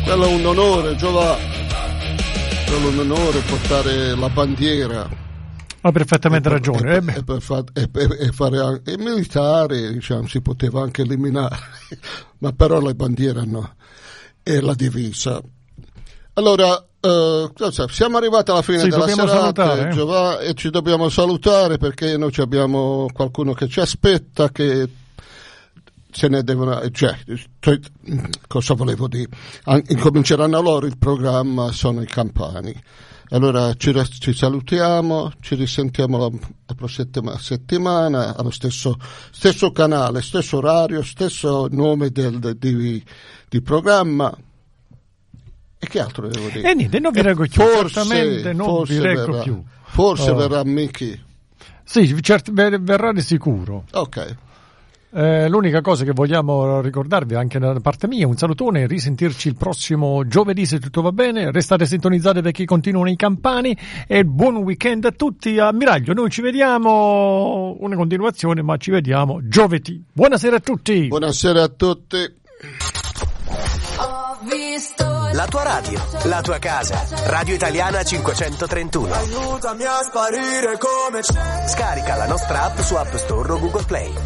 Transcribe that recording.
quello è un onore, quello è un onore portare la bandiera. Ha perfettamente ragione. E fare anche, i militari, diciamo, si poteva anche eliminare, ma però la bandiera no, e la divisa. Allora, siamo arrivati alla fine della serata, e ci dobbiamo salutare perché noi abbiamo qualcuno che ci aspetta, che se ne devono, cosa volevo dire? Incominceranno loro il programma, sono i Campani. Allora ci salutiamo, ci risentiamo la prossima settimana allo stesso canale, stesso orario, stesso nome di programma. E che altro devo dire? Niente, non vi reggo più. Certamente non vi reggo più. Forse verrà Michi. Sì, verrà di sicuro. Ok. L'unica cosa che vogliamo ricordarvi anche da parte mia, un salutone, risentirci il prossimo giovedì se tutto va bene, restate sintonizzati perché continuano i Campani e buon weekend a tutti. Ammiraglio, noi ci vediamo una continuazione, ma ci vediamo giovedì. Buonasera a tutti. Buonasera a tutti. La tua radio, la tua casa. Radio Italiana 531. Aiutami a sparire come c'è. Scarica la nostra app su App Store o Google Play.